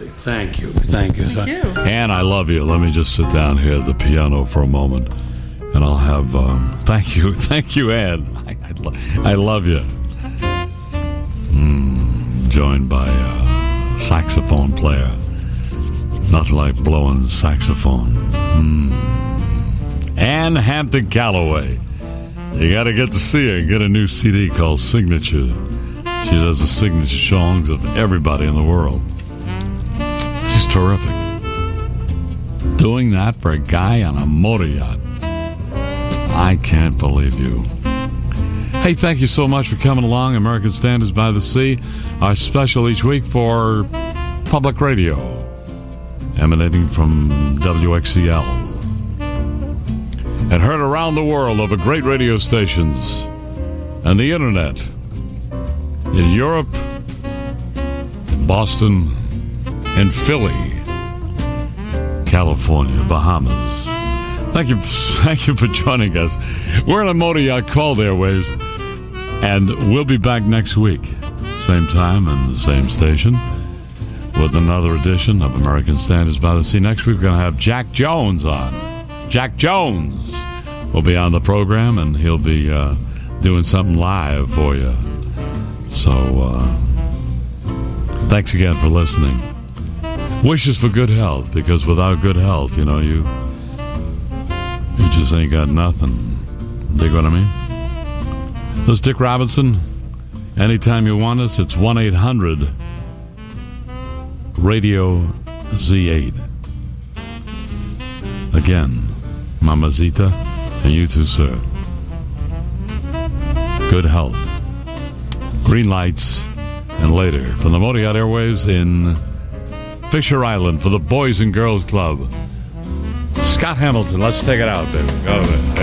Thank you. Thank you. Ann, I love you. Let me just sit down here at the piano for a moment, and I'll have... thank you, Ann. I love you. Joined by a saxophone player. Nothing like blowing saxophone. Ann Hampton Calloway. You got to get to see her and get a new CD called Signature. She does the signature songs of everybody in the world. She's terrific. Doing that for a guy on a motor yacht. I can't believe you. Hey, thank you so much for coming along. American Standards by the Sea, our special each week for public radio, emanating from WXCL. And heard around the world over great radio stations and the internet in Europe, in Boston, in Philly, California, Bahamas. Thank you for joining us. We're on a motor yacht called Airwaves, and we'll be back next week, same time and the same station, with another edition of American Standards by the Sea. Next week we're going to have Jack Jones on. Jack Jones will be on the program, and he'll be doing something live for you. So, thanks again for listening. Wishes for good health, because without good health, you just ain't got nothing. Dig what I mean? This is Dick Robinson. Anytime you want us, it's 1-800 Radio Z8. Again, Mamacita, and you too, sir. Good health. Green lights, and later from the Motor Yacht Airways in Fisher Island for the Boys and Girls Club. Scott Hamilton, let's take it out, baby. Go ahead.